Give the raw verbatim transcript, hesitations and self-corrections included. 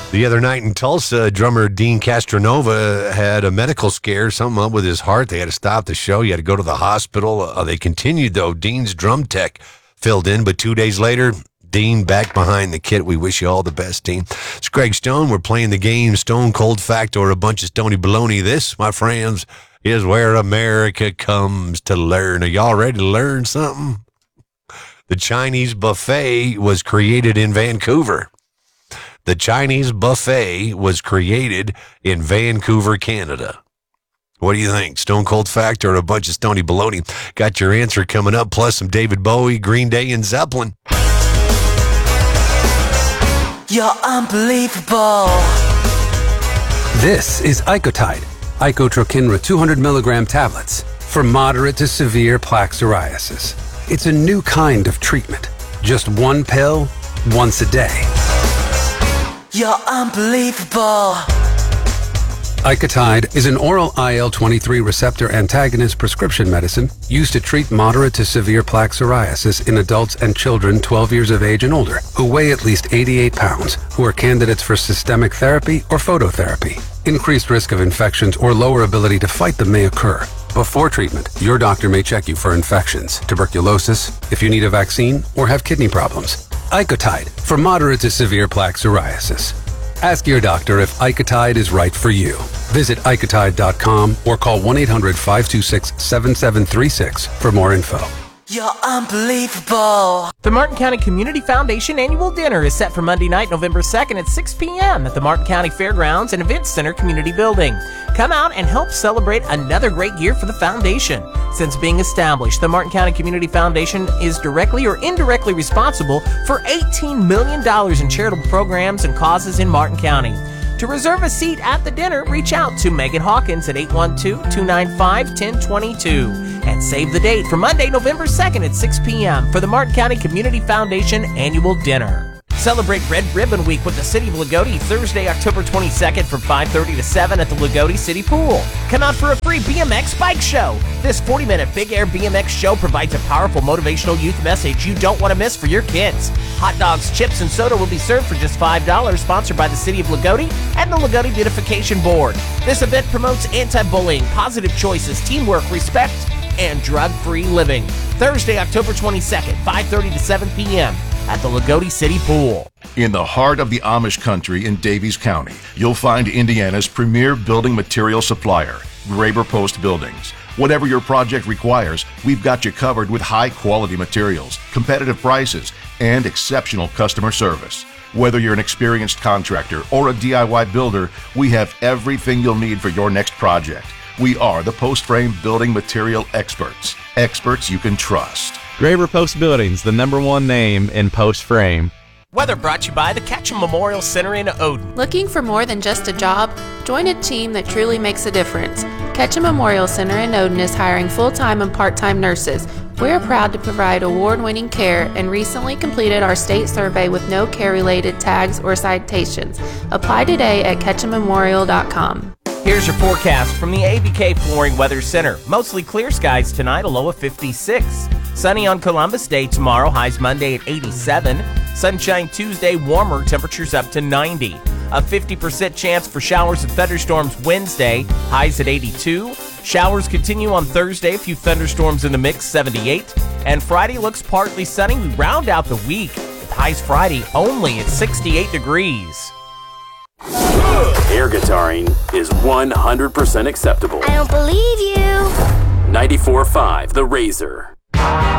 The other night in Tulsa, drummer Dean Castronova had a medical scare, something up with his heart. They had to stop the show. He had to go to the hospital. Uh, they continued, though. Dean's drum tech filled in, but two days later, Dean back behind the kit. We wish you all the best, Dean. It's Greg Stone. We're playing the game Stone Cold Fact or a bunch of stony baloney. This, my friends, is where America comes to learn. Are y'all ready to learn something? The Chinese buffet was created in Vancouver. The Chinese buffet was created in Vancouver, Canada. What do you think? Stone Cold Fact or a bunch of stony baloney? Got your answer coming up, plus some David Bowie, Green Day, and Zeppelin. You're unbelievable. This is Icotide, Icotrokinra two hundred milligram tablets for moderate to severe plaque psoriasis. It's a new kind of treatment. Just one pill, once a day. You're unbelievable. Icotide is an oral I L twenty-three receptor antagonist prescription medicine used to treat moderate to severe plaque psoriasis in adults and children twelve years of age and older who weigh at least eighty-eight pounds, who are candidates for systemic therapy or phototherapy. Increased risk of infections or lower ability to fight them may occur. Before treatment, your doctor may check you for infections, tuberculosis, if you need a vaccine, or have kidney problems. Icotide for moderate to severe plaque psoriasis. Ask your doctor if Icotide is right for you. Visit Icotide dot com or call one eight hundred, five two six, seven seven three six for more info. You're unbelievable. The Martin County Community Foundation Annual Dinner is set for Monday night, November second at six p.m. at the Martin County Fairgrounds and Events Center Community Building. Come out and help celebrate another great year for the foundation. Since being established, the Martin County Community Foundation is directly or indirectly responsible for eighteen million dollars in charitable programs and causes in Martin County. To reserve a seat at the dinner, reach out to Megan Hawkins at eight one two, two nine five, one zero two two and save the date for Monday, November second at six p.m. for the Martin County Community Foundation Annual Dinner. Celebrate Red Ribbon Week with the City of Lagodi Thursday, October twenty-second from five thirty to seven at the Lagodi City Pool. Come out for a free B M X bike show. This forty minute Big Air B M X show provides a powerful motivational youth message you don't want to miss for your kids. Hot dogs, chips, and soda will be served for just five dollars, sponsored by the City of Lagodi and the Lagodi Beautification Board. This event promotes anti-bullying, positive choices, teamwork, respect, and drug-free living. Thursday, October twenty-second, five thirty to seven p.m. at the Lagodi City Pool. In the heart of the Amish country in Davies County, you'll find Indiana's premier building material supplier, Graber Post Buildings. Whatever your project requires, we've got you covered with high-quality materials, competitive prices, and exceptional customer service. Whether you're an experienced contractor or a D I Y builder, we have everything you'll need for your next project. We are the post frame building material experts. Experts you can trust. Graber Post Buildings, the number one name in post frame. Weather brought to you by the Ketchum Memorial Center in Odin. Looking for more than just a job? Join a team that truly makes a difference. Ketchum Memorial Center in Odin is hiring full-time and part-time nurses. We are proud to provide award-winning care and recently completed our state survey with no care-related tags or citations. Apply today at ketchum memorial dot com. Here's your forecast from the A B K Flooring Weather Center. Mostly clear skies tonight, a low of fifty-six. Sunny on Columbus Day tomorrow, highs Monday at eighty-seven. Sunshine Tuesday, warmer, temperatures up to ninety. A fifty percent chance for showers and thunderstorms Wednesday, highs at eighty-two. Showers continue on Thursday, a few thunderstorms in the mix, seventy-eight. And Friday looks partly sunny. We round out the week with highs Friday only at sixty-eight degrees. Air guitaring is one hundred percent acceptable. I don't believe you. ninety-four point five The Razor.